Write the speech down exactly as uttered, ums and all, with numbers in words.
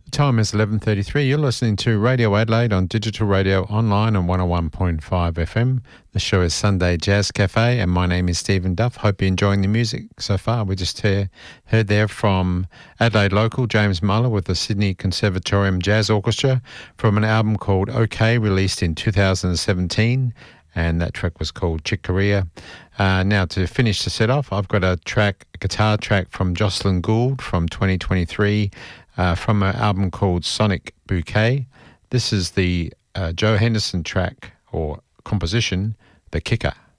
Time is eleven thirty-three. You're listening to Radio Adelaide on digital radio online on one oh one point five F M. The show is Sunday Jazz Cafe, and my name is Stephen Duff. Hope you're enjoying the music so far. We just hear, heard there from Adelaide local James Muller with the Sydney Conservatorium Jazz Orchestra from an album called OK, released in two thousand seventeen. And that track was called Chick Corea. Uh, now, to finish the set off, I've got a track, a guitar track from Jocelyn Gould from twenty twenty-three, uh, from an album called Sonic Bouquet. This is the uh, Joe Henderson track or composition, The Kicker.